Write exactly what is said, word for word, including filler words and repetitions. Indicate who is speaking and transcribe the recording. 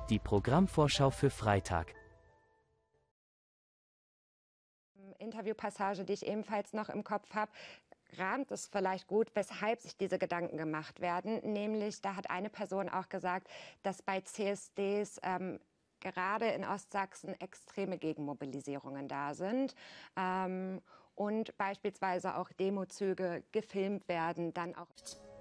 Speaker 1: Die Programmvorschau für Freitag.
Speaker 2: Interviewpassage, die ich ebenfalls noch im Kopf habe, rahmt es vielleicht gut, weshalb sich diese Gedanken gemacht werden. Nämlich, da hat eine Person auch gesagt, dass bei C S Ds ähm, gerade in Ostsachsen extreme Gegenmobilisierungen da sind ähm, und beispielsweise auch Demozüge gefilmt werden, dann auch